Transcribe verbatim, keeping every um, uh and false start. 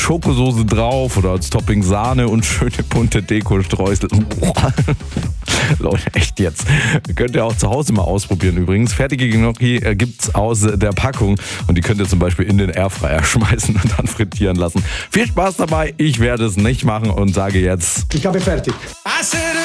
Schokosoße drauf oder als Topping Sahne und schöne bunte Deko-Streusel. Leute, echt jetzt. Könnt ihr auch zu Hause mal ausprobieren übrigens. Fertige Gnocchi äh, gibt's aus der Packung und die könnt ihr zum Beispiel in den Airfryer schmeißen und dann frittieren lassen. Viel Spaß dabei. Ich werde es nicht machen und sage jetzt... Ich habe fertig.